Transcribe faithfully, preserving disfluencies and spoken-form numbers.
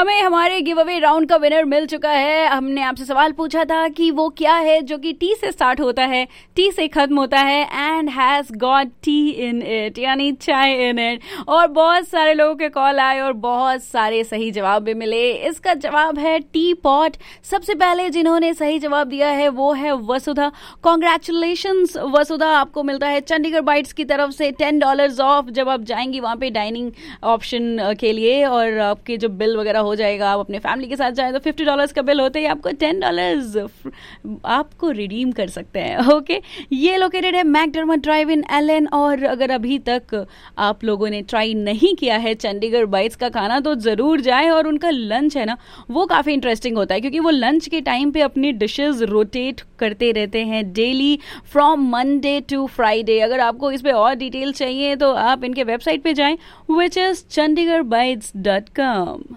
हमें हमारे give away round का विनर मिल चुका है। हमने आपसे सवाल पूछा था कि वो क्या है जो कि टी से स्टार्ट होता है, टी से खत्म होता है and has got T in it, यानी चाय इन इट। और बहुत सारे लोगों के कॉल आए और बहुत सारे सही जवाब भी मिले। इसका जवाब है टी पॉट। सबसे पहले जिन्होंने सही जवाब दिया है वो है वसुधा। कॉन्ग्रेचुलेशंस वसुधा, आपको मिलता है चंडीगढ़ बाइट्स की तरफ से टेन डॉलर्स ऑफ जब आप जाएंगी वहां पे डाइनिंग ऑप्शन के लिए, और आपके जो बिल वगैरह हो जाएगा, आप अपने फैमिली के साथ जाए तो फिफ्टी डॉलर्स का बिल होते ही आपको टेन डॉलर्स आपको रिडीम कर सकते हैं। ओके, ये लोकेटेड है मैकडर्मट ड्राइव इन एलन। और अगर अभी तक आप लोगों ने ट्राई नहीं किया है चंडीगढ़ बाइट्स का खाना तो जरूर जाएं। और उनका लंच है ना, वो काफी इंटरेस्टिंग होता है क्योंकि वो लंच के टाइम पे अपनी डिशेस रोटेट करते रहते हैं daily from Monday to Friday. अगर आपको इस पे और डिटेल चाहिए तो आप इनके वेबसाइट पे जाएं, which is Chandigarh bytes dot com.